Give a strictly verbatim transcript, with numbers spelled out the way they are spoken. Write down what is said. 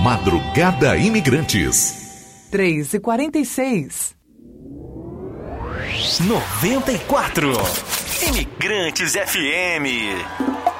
Madrugada Imigrantes. três e quarenta e seis. noventa e quatro. Imigrantes F M.